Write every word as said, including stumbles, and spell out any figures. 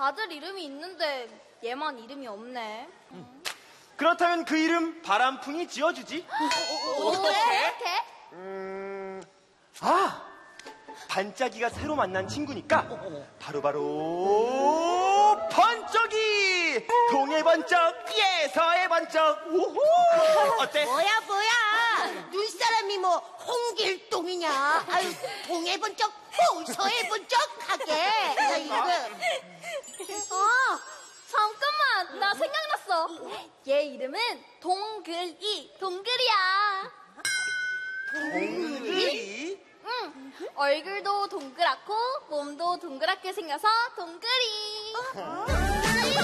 다들 이름이 있는데 얘만 이름이 없네. 음. 그렇다면 그 이름 바람풍이 지어주지. 어떻게? 음, 아, 반짝이가 새로 만난 친구니까 바로바로 번쩍이! 동해 번쩍, 예, 서해 번쩍, 우후! 어때? 뭐야 뭐야 눈사람이 뭐 홍길동이냐. 아유 동해 번쩍 뭐 서해 번쩍 하게. 아이고. 아, 잠깐만, 나 생각났어. 얘 이름은 동글이, 동글이야. 동글이? 응, 얼굴도 동그랗고 몸도 동그랗게 생겨서 동글이.